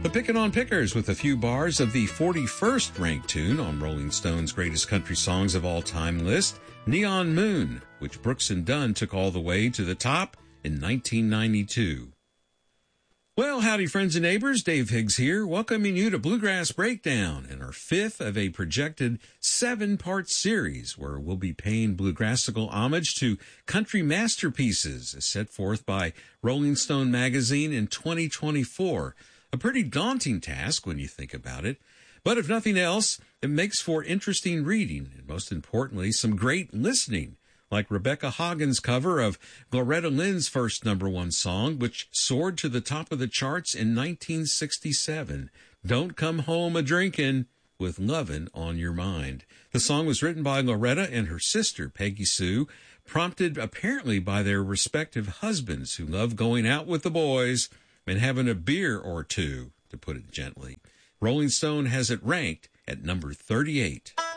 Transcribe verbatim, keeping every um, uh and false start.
The Pickin' on Pickers with a few bars of the forty-first ranked tune on Rolling Stone's Greatest Country Songs of All Time list, Neon Moon, which Brooks and Dunn took all the way to the top in nineteen ninety-two. Well, howdy friends and neighbors, Dave Higgs here, welcoming you to Bluegrass Breakdown and our fifth of a projected seven-part series where we'll be paying bluegrassical homage to country masterpieces as set forth by Rolling Stone magazine in twenty twenty-four. A pretty daunting task when you think about it, but if nothing else, it makes for interesting reading and most importantly, some great listening, like Rebecca Hagen's cover of Loretta Lynn's first number one song, which soared to the top of the charts in nineteen sixty-seven, Don't Come Home A-Drinkin' with Lovin' on Your Mind. The song was written by Loretta and her sister, Peggy Sue, prompted apparently by their respective husbands who love going out with the boys and having a beer or two, to put it gently. Rolling Stone has it ranked at number thirty-eight.